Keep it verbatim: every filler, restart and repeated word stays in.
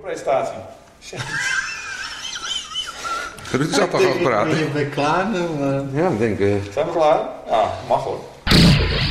presentatie. Ruud zat toch al praten? Ik ben klaar nu, maar... Ja, ik denk... Uh... Zijn we klaar? Ja, mag hoor.